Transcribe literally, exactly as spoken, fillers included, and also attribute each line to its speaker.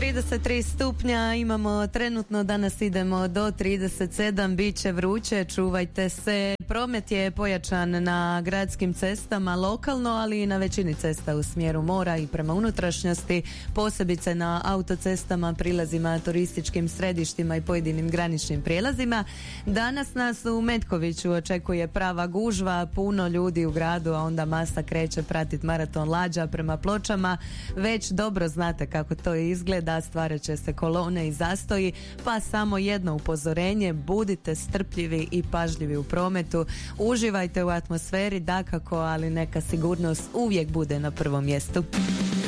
Speaker 1: trideset tri stupnja imamo trenutno, danas idemo do trideset sedam, bit će vruće, čuvajte se. Promet je pojačan na gradskim cestama lokalno, ali i na većini cesta u smjeru mora i prema unutrašnjosti, posebice na autocestama, prilazima, turističkim središtima i pojedinim graničnim prijelazima. Danas nas u Metkoviću očekuje prava gužva, puno ljudi u gradu, a onda masa kreće pratiti maraton lađa prema Pločama. Već dobro znate kako to izgleda, stvarat će se kolone i zastoji, pa samo jedno upozorenje: budite strpljivi i pažljivi u prometu, uživajte u atmosferi dakako, ali neka sigurnost uvijek bude na prvom mjestu.